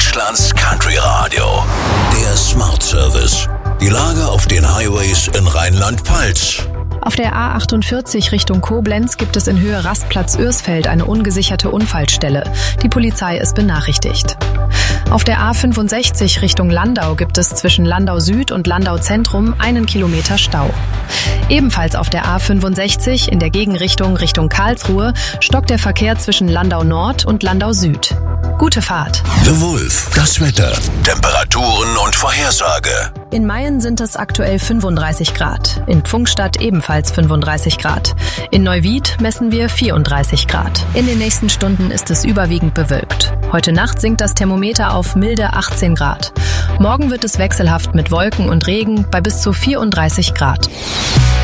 Deutschlands Country Radio. Der Smart Service. Die Lage auf den Highways in Rheinland-Pfalz. Auf der A48 Richtung Koblenz gibt es in Höhe Rastplatz Ürsfeld eine ungesicherte Unfallstelle. Die Polizei ist benachrichtigt. Auf der A65 Richtung Landau gibt es zwischen Landau Süd und Landau Zentrum 1 Kilometer Stau. Ebenfalls auf der A65 in der Gegenrichtung Richtung Karlsruhe stockt der Verkehr zwischen Landau Nord und Landau Süd. Gute Fahrt. The Wolf, das Wetter, Temperaturen und Vorhersage. In Mayen sind es aktuell 35 Grad, in Pfungstadt ebenfalls 35 Grad. In Neuwied messen wir 34 Grad. In den nächsten Stunden ist es überwiegend bewölkt. Heute Nacht sinkt das Thermometer auf milde 18 Grad. Morgen wird es wechselhaft mit Wolken und Regen bei bis zu 34 Grad.